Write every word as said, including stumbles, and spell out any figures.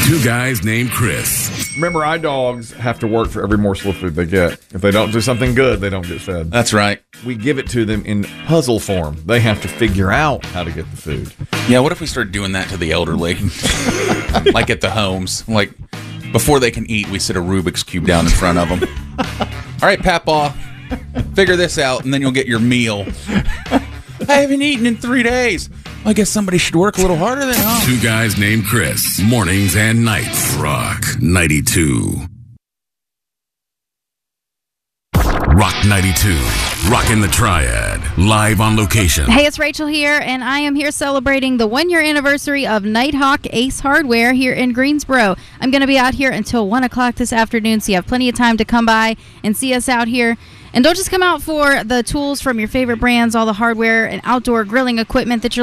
Two guys named Chris. Remember, our dogs have to work for every morsel of food they get. If they don't do something good, they don't get fed. That's right. We give it to them in puzzle form. They have to figure out how to get the food. Yeah, what if we started doing that to the elderly? Like at the homes. Like, before they can eat, we sit a Rubik's Cube down in front of them. All right, Papaw, figure this out, and then you'll get your meal. I haven't eaten in three days. Well, I guess somebody should work a little harder than us. Two guys named Chris. Mornings and nights. Rock ninety-two. Rock ninety-two. Rockin' the Triad. Live on location. Hey, it's Rachel here, and I am here celebrating the one-year anniversary of Nighthawk Ace Hardware here in Greensboro. I'm going to be out here until one o'clock this afternoon, so you have plenty of time to come by and see us out here. And don't just come out for the tools from your favorite brands, all the hardware and outdoor grilling equipment that you're